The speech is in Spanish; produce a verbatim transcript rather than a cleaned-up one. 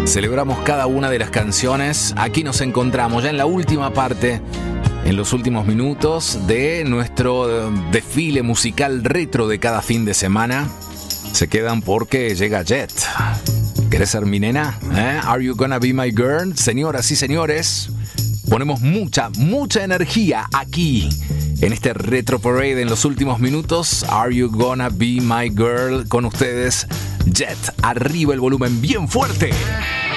Celebramos cada una de las canciones. Aquí nos encontramos ya en la última parte, en los últimos minutos de nuestro desfile musical retro de cada fin de semana. Se quedan porque llega Jet. ¿Querés ser mi nena? ¿Eh? Are you gonna be my girl? Señoras y señores, ponemos mucha, mucha energía aquí en este Retro Parade en los últimos minutos. Are you gonna be my girl? Con ustedes, Jet. Arriba el volumen bien fuerte.